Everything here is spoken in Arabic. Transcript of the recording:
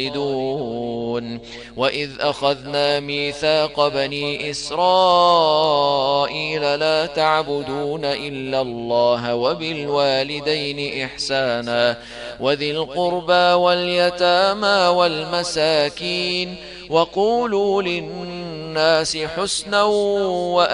وإذ أخذنا ميثاق بني إسرائيل لا تعبدون إلا الله وبالوالدين إحسانا وذي القربى واليتامى والمساكين وقولوا للناس حسنا